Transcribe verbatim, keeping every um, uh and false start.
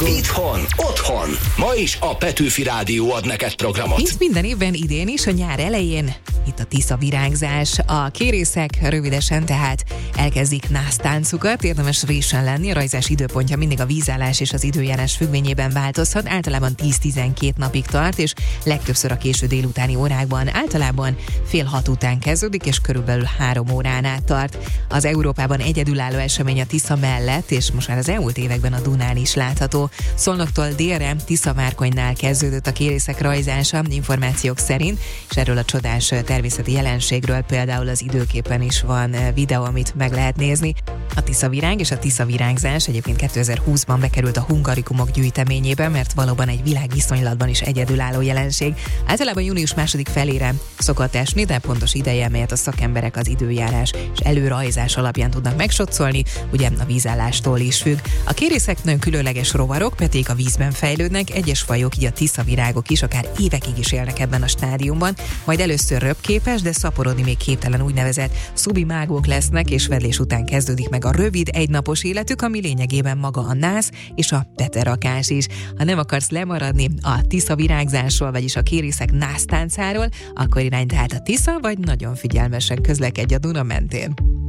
Itthon, otthon. Ma is a Petőfi Rádió ad neked programot. Mint minden évben, idén is a nyár elején itt a Tisza virágzás. A kérészek rövidesen tehát elkezdik násztáncukat, érdemes résen lenni, a rajzás időpontja mindig a vízállás és az időjárás függvényében változhat, általában tíz-tizenkét napig tart, és legtöbbször a késő délutáni órákban, általában fél hat után kezdődik, és körülbelül három órán át tart. Az Európában egyedülálló esemény a Tisza mellett, és most már az elmúlt években a Dunán is látható. Szolnoktól délre Tisza-Márkonynál kezdődött a kérészek rajzása, információk szerint, és erről a csodás természeti jelenségről például az időképen is van videó, amit meg lehet nézni. A Tisza virág és a Tisza virágzás egyébként kétezer-húszban bekerült a Hungarikumok gyűjteményébe, mert valóban egy világviszonylatban is egyedülálló jelenség. Általában június második felére szokott esni, de pontos ideje, melyet a szakemberek az időjárás és előrajzás alapján tudnak megsatszolni, ugye a vízállástól is függ. A kérészek nagyon különleges rovarok, peték a vízben fejlődnek, egyes fajok, így a tiszavirágok is akár évekig is élnek ebben a stádiumban, majd először röpképes, de szaporodni még képtelen úgynevezett szubimágok lesznek, és vedlés után kezdődik meg a rövid egynapos életük, ami lényegében maga a nász és a beterakás is. Ha nem akarsz lemaradni a Tisza virágzásról, vagyis a kérészek násztáncáról, akkor irány tehát a Tisza, vagy nagyon figyelmesen közlekedj a Duna mentén.